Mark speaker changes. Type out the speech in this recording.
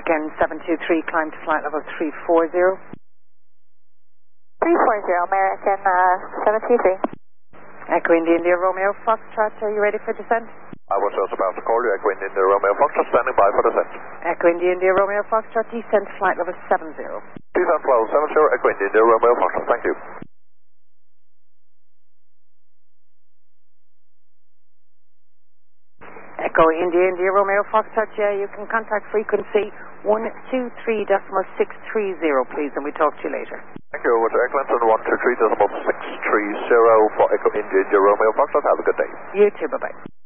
Speaker 1: Again, 723, climb to flight level 340.
Speaker 2: 340, American 723.
Speaker 1: Echo India, India, Romeo, Foxtrot, are you ready for descent?
Speaker 3: I was just about to call you, Echo India, India, Romeo, Foxtrot, standing by for descent.
Speaker 1: Echo India, India, Romeo, Foxtrot, descent flight level 70.
Speaker 3: Descent level 70, Echo India, India, Romeo, Foxtrot, thank you.
Speaker 1: Echo India, India, Romeo, Foxtrot, yeah, you can contact frequency 123.630, please, and we talk to you later.
Speaker 3: Thank you, over to Ecklinton 123.630 for Echo India, India, Romeo, Foxtrot, have a good day.
Speaker 1: You too, bye-bye.